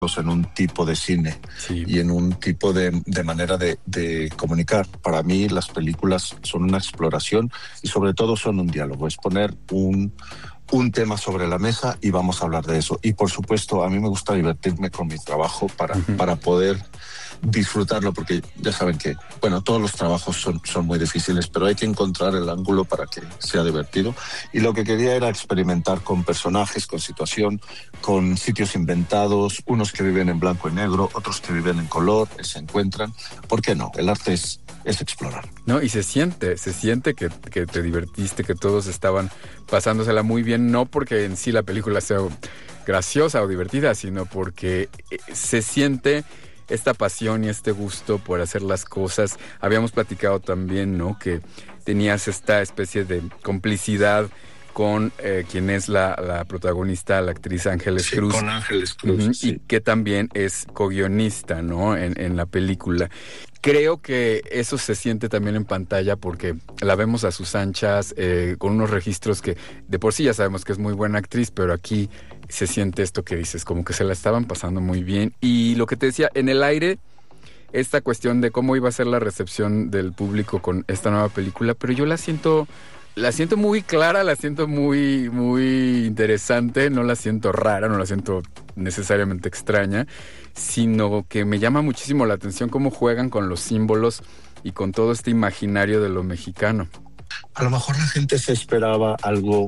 en un tipo de cine y en un tipo de manera de comunicar. Para mí las películas son una exploración y sobre todo son un diálogo, es poner un tema sobre la mesa y vamos a hablar de eso. Y por supuesto, a mí me gusta divertirme con mi trabajo para poder disfrutarlo, porque ya saben que, bueno, todos los trabajos son muy difíciles, pero hay que encontrar el ángulo para que sea divertido. Y lo que quería era experimentar con personajes, con situación, con sitios inventados, unos que viven en blanco y negro, otros que viven en color, se encuentran. ¿Por qué no? El arte es explorar. No, y se siente que te divertiste, que todos estaban pasándosela muy bien, no porque en sí la película sea graciosa o divertida, sino porque se siente esta pasión y este gusto por hacer las cosas. Habíamos platicado también, ¿no?, que tenías esta especie de complicidad con quien es la protagonista, la actriz Ángeles Cruz. Con Ángeles Cruz, sí. Y que también es co-guionista, ¿no?, en la película. Creo que eso se siente también en pantalla porque la vemos a sus anchas, con unos registros que de por sí ya sabemos que es muy buena actriz, pero aquí se siente esto que dices, como que se la estaban pasando muy bien. Y lo que te decía, en el aire, esta cuestión de cómo iba a ser la recepción del público con esta nueva película, pero yo la siento muy clara, la siento muy, muy interesante, no la siento rara, no la siento necesariamente extraña, sino que me llama muchísimo la atención cómo juegan con los símbolos y con todo este imaginario de lo mexicano. A lo mejor la gente se esperaba algo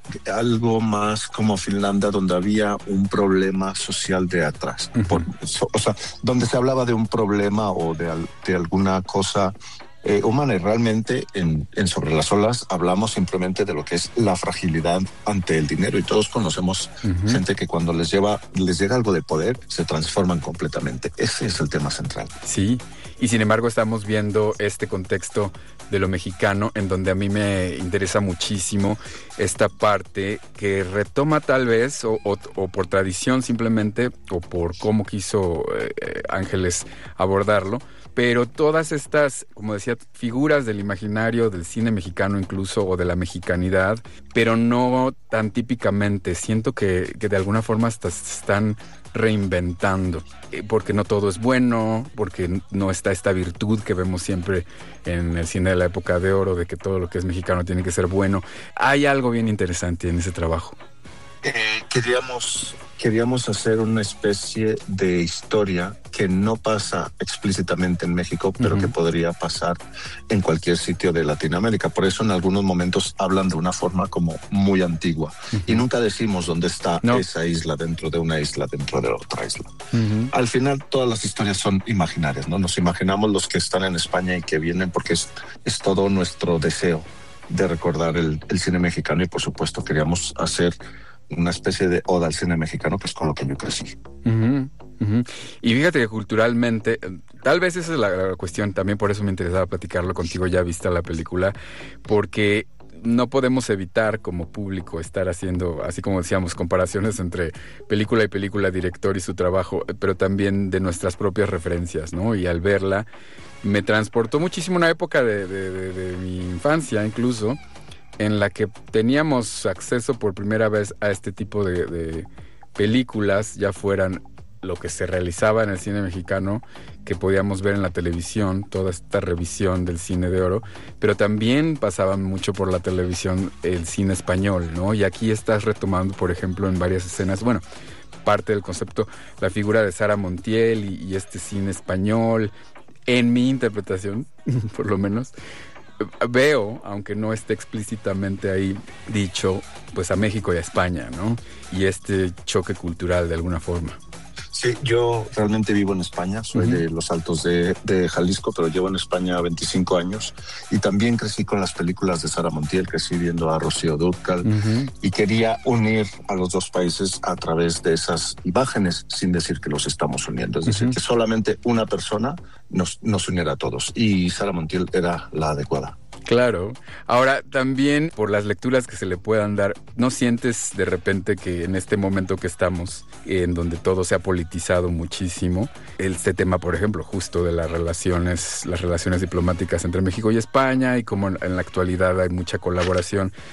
más como Finlandia, donde había un problema social de atrás. O sea, donde se hablaba de un problema o de alguna cosa humana, y realmente en Sobre las olas hablamos simplemente de lo que es la fragilidad ante el dinero, y todos conocemos gente que cuando les llega algo de poder se transforman completamente. Ese es el tema central. Sí, y sin embargo estamos viendo este contexto de lo mexicano, en donde a mí me interesa muchísimo esta parte que retoma tal vez, o por tradición simplemente, o por cómo quiso Ángeles abordarlo, pero todas estas, como decía, figuras del imaginario del cine mexicano incluso, o de la mexicanidad, pero no tan típicamente. Siento que de alguna forma hasta se están reinventando, porque no todo es bueno, porque no está esta virtud que vemos siempre en el cine de la época de oro, de que todo lo que es mexicano tiene que ser bueno. Hay algo bien interesante en ese trabajo. Queríamos hacer una especie de historia que no pasa explícitamente en México, pero que podría pasar en cualquier sitio de Latinoamérica. Por eso en algunos momentos hablan de una forma como muy antigua. Y nunca decimos dónde está esa isla dentro de una isla, dentro de otra isla. Al final todas las historias son imaginarias, ¿no? Nos imaginamos los que están en España y que vienen, porque es todo nuestro deseo de recordar el cine mexicano, y por supuesto queríamos hacer una especie de oda al cine mexicano, que es con lo que yo crecí. Y fíjate que culturalmente, tal vez esa es la cuestión, también por eso me interesaba platicarlo contigo ya vista la película, porque no podemos evitar como público estar haciendo, así como decíamos, comparaciones entre película y película, director y su trabajo, pero también de nuestras propias referencias, ¿no? Y al verla, me transportó muchísimo una época de mi infancia incluso, en la que teníamos acceso por primera vez a este tipo de películas, ya fueran lo que se realizaba en el cine mexicano, que podíamos ver en la televisión, toda esta revisión del cine de oro, pero también pasaban mucho por la televisión el cine español, ¿no? Y aquí estás retomando, por ejemplo, en varias escenas, bueno, parte del concepto, la figura de Sara Montiel y este cine español. En mi interpretación, por lo menos, veo, aunque no esté explícitamente ahí dicho, pues a México y a España, ¿no? Y este choque cultural de alguna forma. Sí, yo realmente vivo en España, soy de los Altos de Jalisco, pero llevo en España 25 años y también crecí con las películas de Sara Montiel, crecí viendo a Rocío Dúrcal y quería unir a los dos países a través de esas imágenes, sin decir que los estamos uniendo, es decir, que solamente una persona nos uniera a todos, y Sara Montiel era la adecuada. Claro. Ahora, también por las lecturas que se le puedan dar, ¿no sientes de repente que en este momento que estamos, en donde todo se ha politizado muchísimo, este tema, por ejemplo, justo de las relaciones diplomáticas entre México y España, y como en la actualidad hay mucha colaboración,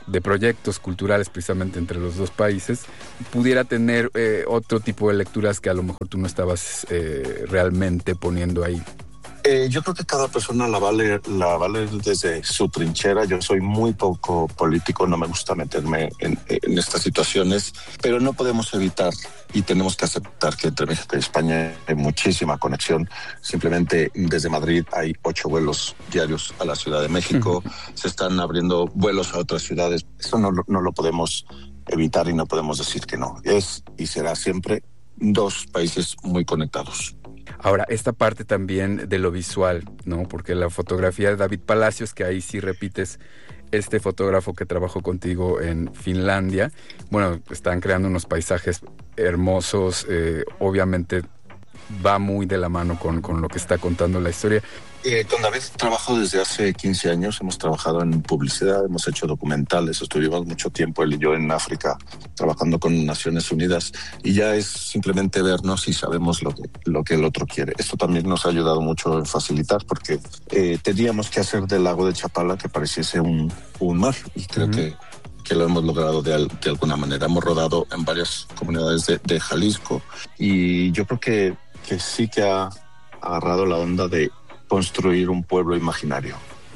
de proyectos culturales precisamente entre los dos países, pudiera tener otro tipo de lecturas que a lo mejor tú no estabas realmente poniendo ahí. Yo creo que cada persona la va a leer desde su trinchera. Yo soy muy poco político, no me gusta meterme en estas situaciones, pero no podemos evitar y tenemos que aceptar que entre México y España hay muchísima conexión. Simplemente desde Madrid hay 8 vuelos diarios a la Ciudad de México, se están abriendo vuelos a otras ciudades. Eso no lo podemos evitar y no podemos decir que no. Es y será siempre 2 países muy conectados. Ahora, esta parte también de lo visual, ¿no? Porque la fotografía de David Palacios, que ahí sí repites este fotógrafo que trabajó contigo en Finlandia, bueno, están creando unos paisajes hermosos, obviamente va muy de la mano con lo que está contando la historia. Con David trabajo desde hace 15 años, hemos trabajado en publicidad, hemos hecho documentales, estuvimos mucho tiempo él y yo en África trabajando con Naciones Unidas y ya es simplemente vernos y sabemos lo que el otro quiere. Esto también nos ha ayudado mucho en facilitar porque teníamos que hacer del lago de Chapala que pareciese un mar y creo que lo hemos logrado de alguna manera. Hemos rodado en varias comunidades de Jalisco y yo creo que sí que ha agarrado la onda de construir un pueblo imaginario.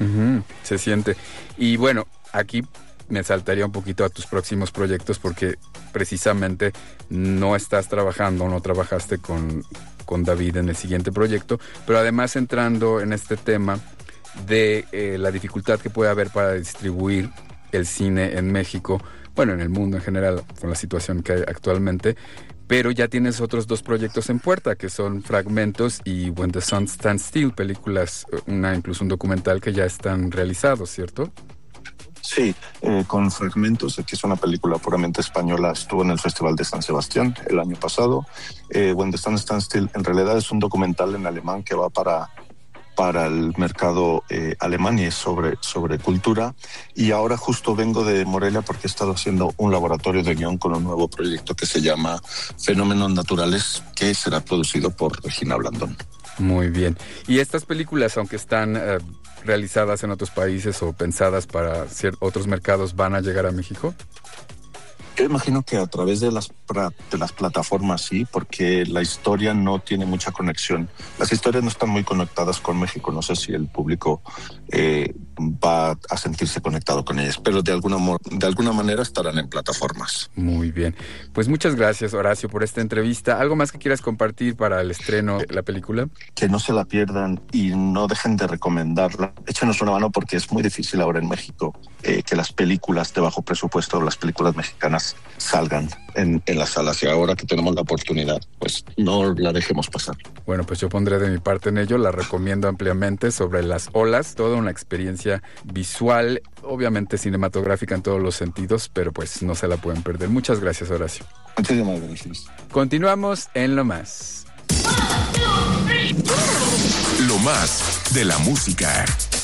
Se siente. Y bueno, aquí me saltaría un poquito a tus próximos proyectos porque precisamente no trabajaste con David en el siguiente proyecto, pero además entrando en este tema de la dificultad que puede haber para distribuir el cine en México, bueno, en el mundo en general, con la situación que hay actualmente, pero ya tienes otros 2 proyectos en puerta, que son Fragmentos y When the Sun Stands Still, películas, incluso un documental que ya están realizados, ¿cierto? Sí, con Fragmentos, que es una película puramente española, estuvo en el Festival de San Sebastián el año pasado. When the Sun Stands Still, en realidad es un documental en alemán que va para el mercado alemán y es sobre cultura. Y ahora justo vengo de Morelia porque he estado haciendo un laboratorio de guión con un nuevo proyecto que se llama Fenómenos Naturales, que será producido por Regina Blandón. Muy bien. ¿Y estas películas, aunque están realizadas en otros países o pensadas para otros mercados, van a llegar a México? Yo imagino que a través de las plataformas sí, porque la historia no tiene mucha conexión. Las historias no están muy conectadas con México. No sé si el público va a sentirse conectado con ellas, pero de alguna manera estarán en plataformas. Muy bien. Pues muchas gracias, Horacio, por esta entrevista. ¿Algo más que quieras compartir para el estreno de la película? Que no se la pierdan y no dejen de recomendarla. Échenos una mano porque es muy difícil ahora en México que las películas de bajo presupuesto, las películas mexicanas, salgan en las salas, y ahora que tenemos la oportunidad, pues no la dejemos pasar. Bueno, pues yo pondré de mi parte en ello, la recomiendo ampliamente, Sobre las olas, toda una experiencia visual, obviamente cinematográfica en todos los sentidos, pero pues no se la pueden perder. Muchas gracias, Horacio. Muchísimas gracias. Continuamos en Lo Más. Lo más de la música.